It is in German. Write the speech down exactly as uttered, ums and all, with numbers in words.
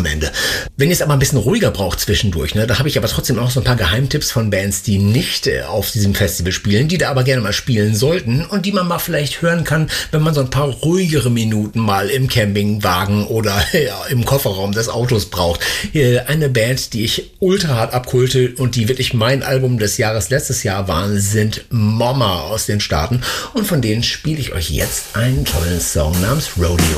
Ende. Wenn ihr es aber ein bisschen ruhiger braucht zwischendurch, ne, da habe ich aber trotzdem auch so ein paar Geheimtipps von Bands, die nicht äh, auf diesem Festival spielen, die da aber gerne mal spielen sollten und die man mal vielleicht hören kann, wenn man so ein paar ruhigere Minuten mal im Campingwagen oder ja, im Kofferraum des Autos braucht. Äh, eine Band, die ich ultra hart abkulte und die wirklich mein Album des Jahres letztes Jahr waren, sind Mama aus den Staaten und von denen spiele ich euch jetzt einen tollen Song namens Rodeo.